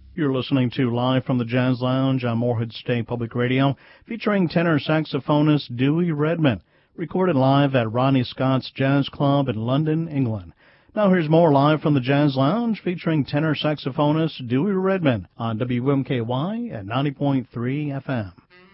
You're listening to Live from the Jazz Lounge on Morehead State Public Radio, featuring tenor saxophonist Dewey Redman, recorded live at Rodney Scott's Jazz Club in London, England. Now here's more Live from the Jazz Lounge, featuring tenor saxophonist Dewey Redman on WMKY at 90.3 FM.